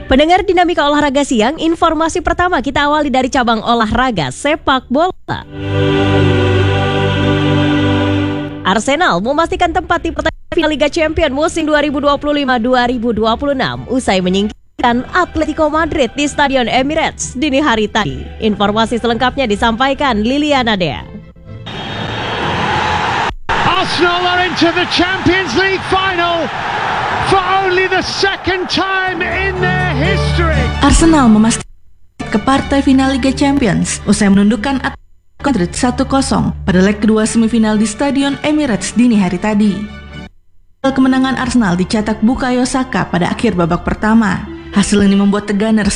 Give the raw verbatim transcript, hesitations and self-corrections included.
Pendengar Dinamika Olahraga Siang, informasi pertama kita awali dari cabang olahraga sepak bola. Arsenal memastikan tempat di pertandingan Liga Champions musim dua ribu dua puluh lima dua ribu dua puluh enam usai menyingkirkan Atletico Madrid di Stadion Emirates dini hari tadi. Informasi selengkapnya disampaikan Liliana Dea. Arsenal are into the Champions League final for only the second time in their history. Arsenal memastikan ke partai final Liga Champions usai menundukkan Atletico Madrid satu kosong pada leg kedua semifinal di Stadion Emirates dini hari tadi. Kemenangan Arsenal dicetak Bukayo Saka pada akhir babak pertama. Hasil ini membuat The Gunners